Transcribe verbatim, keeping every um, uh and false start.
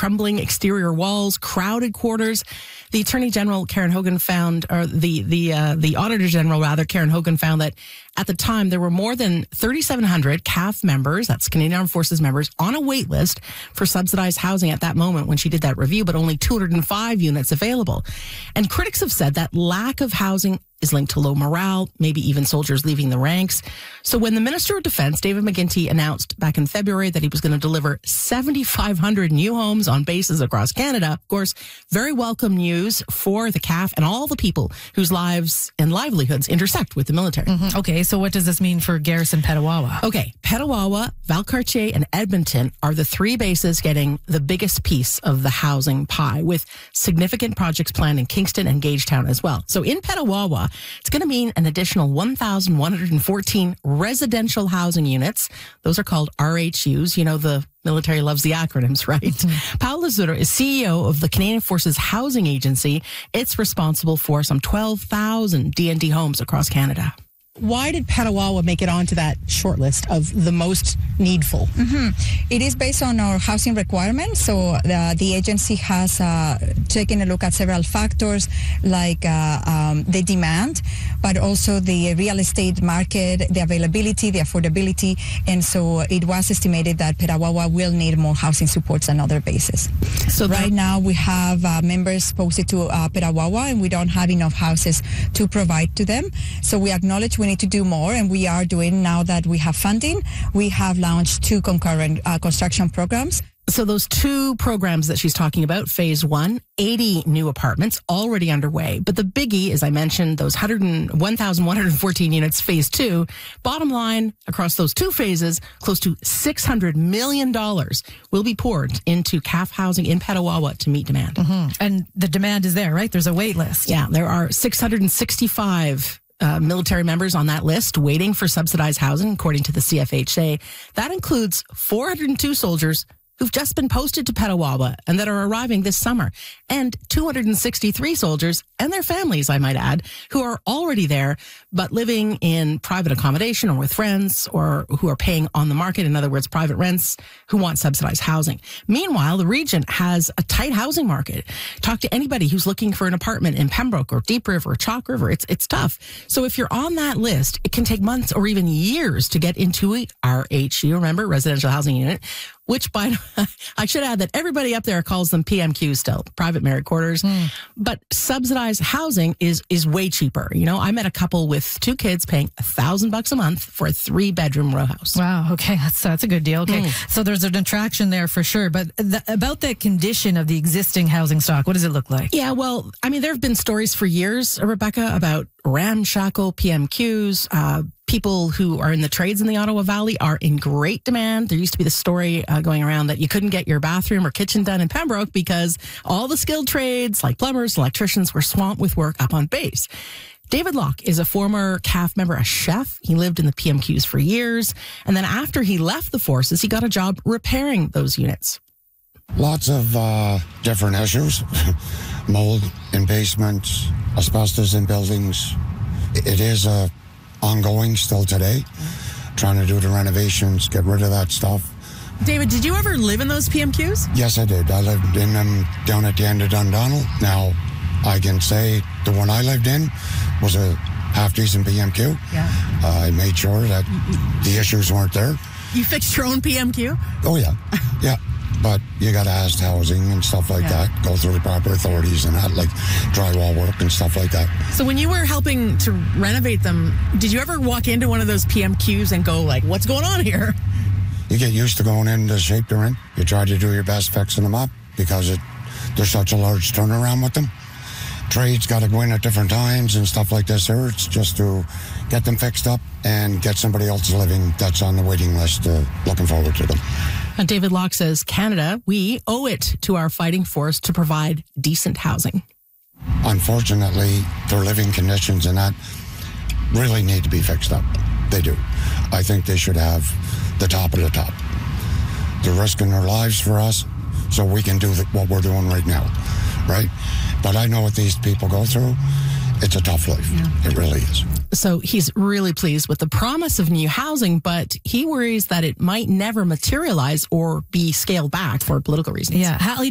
crumbling exterior walls, crowded quarters. The Attorney General, Karen Hogan, found, or the the uh, the Auditor General, rather, Karen Hogan, found that at the time there were more than thirty-seven hundred C A F members, that's Canadian Armed Forces members, on a wait list for subsidized housing at that moment when she did that review, but only two hundred five units available. And critics have said that lack of housing is linked to low morale, maybe even soldiers leaving the ranks. So when the Minister of Defense, David McGuinty, announced back in February that he was going to deliver seventy-five hundred new homes on bases across Canada, of course, very welcome news for the C A F and all the people whose lives and livelihoods intersect with the military. Mm-hmm. Okay, so what does this mean for Garrison Petawawa? Okay, Petawawa, Valcartier, and Edmonton are the three bases getting the biggest piece of the housing pie, with significant projects planned in Kingston and Gagetown as well. So in Petawawa, it's going to mean an additional one thousand one hundred fourteen residential housing units. Those are called R H Us. You know, the military loves the acronyms, right? Mm-hmm. Paul Lazura is C E O of the Canadian Forces Housing Agency. It's responsible for some twelve thousand D and D homes across Canada. Why did Petawawa make it onto that short list of the most needful? Mm-hmm. It is based on our housing requirements. So the, the agency has uh, taken a look at several factors like uh, um, the demand, but also the real estate market, the availability, the affordability. And so it was estimated that Petawawa will need more housing supports than other bases. So right now we have uh, members posted to uh, Petawawa, and we don't have enough houses to provide to them. So we acknowledge we need to do more, and we are doing. Now that we have funding, we have launched two concurrent uh, construction programs. So those two programs that she's talking about, phase one, eighty new apartments already underway. But the biggie, as I mentioned, those one thousand one hundred fourteen units, phase two, bottom line, across those two phases, close to six hundred million dollars will be poured into C A F housing in Petawawa to meet demand. Mm-hmm. And the demand is there, right? There's a wait list. Yeah, there are six hundred sixty-five Uh, military members on that list waiting for subsidized housing, according to the C F H A. That includes four hundred two soldiers who've just been posted to Petawawa and that are arriving this summer, and two hundred sixty-three soldiers and their families, I might add, who are already there, but living in private accommodation or with friends, or who are paying on the market, in other words, private rents, who want subsidized housing. Meanwhile, the region has a tight housing market. Talk to anybody who's looking for an apartment in Pembroke or Deep River or Chalk River. It's, it's tough. So if you're on that list, it can take months or even years to get into a R H U, remember, residential housing unit, which by, I should add that everybody up there calls them P M Qs still, private merit quarters. Mm. But subsidized housing is is way cheaper. You know, I met a couple with two kids paying a thousand bucks a month for a three bedroom row house. Wow. Okay. That's, that's a good deal. Okay. Mm. So there's an attraction there for sure. But the, about the condition of the existing housing stock, what does it look like? Yeah, well, I mean, there have been stories for years, Rebecca, about ramshackle P M Qs. Uh, people who are in the trades in the Ottawa Valley are in great demand. There used to be the story uh, going around that you couldn't get your bathroom or kitchen done in Pembroke because all the skilled trades like plumbers, electricians were swamped with work up on base. David Locke is a former C A F member, a chef. He lived in the P M Qs for years. And then after he left the forces, he got a job repairing those units. Lots of uh, different issues. Mold in basements, asbestos in buildings. It is uh, ongoing still today. Trying to do the renovations, get rid of that stuff. David, did you ever live in those P M Qs? Yes, I did. I lived in them down at the end of Dundonald. Now, I can say the one I lived in was a half-decent P M Q. Yeah. Uh, I made sure that the issues weren't there. You fixed your own P M Q? Oh, yeah. Yeah. But you got to ask housing and stuff like yeah. that. Go through the proper authorities and that, like drywall work and stuff like that. So when you were helping to renovate them, did you ever walk into one of those P M Qs and go like, what's going on here? You get used to going into the shape they're in. You try to do your best fixing them up because it there's such a large turnaround with them. Trades got to go in at different times and stuff like this here. It's just to get them fixed up and get somebody else living that's on the waiting list, uh, looking forward to them. And David Locke says, Canada, we owe it to our fighting force to provide decent housing. Unfortunately, their living conditions and that really need to be fixed up. They do. I think they should have the top of the top. They're risking their lives for us so we can do the, what we're doing right now, right? But I know what these people go through. It's a tough life. Yeah. It really is. So he's really pleased with the promise of new housing, but he worries that it might never materialize or be scaled back for political reasons. Yeah. Hallie